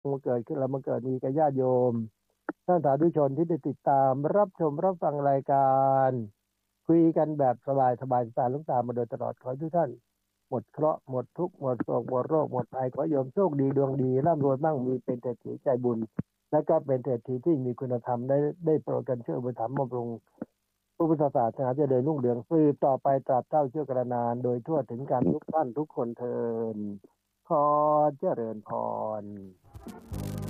มันเกิดขึ้นแล้วมันเกิดมีกับญาติโยมท่านสาธุชนที่ได้ติดตามรับชมรับฟังรายการคุยกันแบบสบายสบายสไตล์หลวงตามาโดยตลอดขอให้ทุกท่านหมดเคราะห์หมดทุกข์หมดโศกหมดโรคหมดภัยขอโยมโชคดีดวงดีร่ำรวยมั่งมีเป็นเศรษฐีใจบุญและก็เป็นเศรษฐีที่มีคุณธรรมได้โปรดกันช่วยอุปถัมภ์บำรุงพระพุทธศาสนาจะเดินรุ่งเรืองสืบต่อไปตราบเท่าชั่วกาลนานโดยทั่วถึงกันทุกท่านทุกคนเทินขอเจริญพร